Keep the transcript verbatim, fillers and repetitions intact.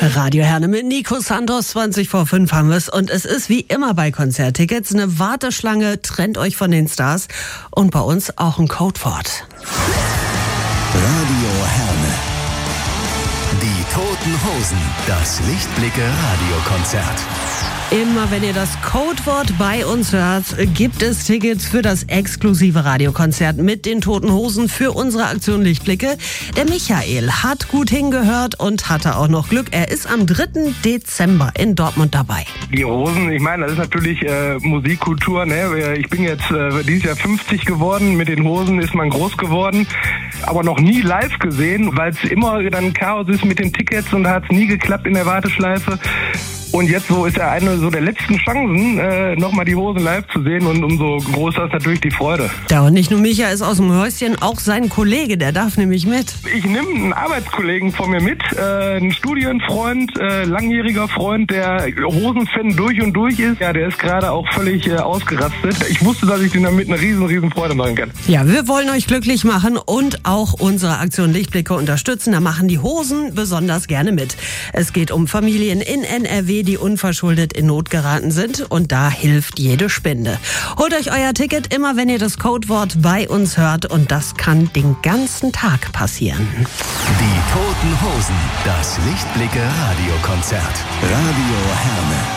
Radio Herne mit Nico Santos, zwanzig vor fünf haben wir es. Und es ist wie immer bei Konzerttickets eine Warteschlange, trennt euch von den Stars. Und bei uns auch ein Codewort. Radio Herne. Die Toten Hosen, das Lichtblicke-Radiokonzert. Immer wenn ihr das Codewort bei uns hört, gibt es Tickets für das exklusive Radiokonzert mit den Toten Hosen für unsere Aktion Lichtblicke. Der Michael hat gut hingehört und hatte auch noch Glück. Er ist am dritten Dezember in Dortmund dabei. Die Hosen, ich meine, das ist natürlich äh, Musikkultur. Ne? Ich bin jetzt äh, dieses Jahr fünfzig geworden. Mit den Hosen ist man groß geworden. Aber noch nie live gesehen, weil es immer dann Chaos ist mit den Tickets und hat es nie geklappt in der Warteschleife. Und jetzt so ist ja eine so der letzten Chancen, äh, nochmal die Hosen live zu sehen, und umso größer ist natürlich die Freude. Ja, und nicht nur Micha ist aus dem Häuschen, auch sein Kollege, der darf nämlich mit. Ich nehme einen Arbeitskollegen von mir mit, äh, einen Studienfreund, äh, langjähriger Freund, der Hosenfan durch und durch ist. Ja, der ist gerade auch völlig äh, ausgerastet. Ich wusste, dass ich den damit eine riesen, riesen Freude machen kann. Ja, wir wollen euch glücklich machen und auch unsere Aktion Lichtblicke unterstützen. Da machen die Hosen besonders gerne mit. Es geht um Familien in N R W, die unverschuldet in Not geraten sind, und da hilft jede Spende. Holt euch euer Ticket immer, wenn ihr das Codewort bei uns hört, und das kann den ganzen Tag passieren. Die Toten Hosen, das Lichtblicke-Radiokonzert. Radio Herne.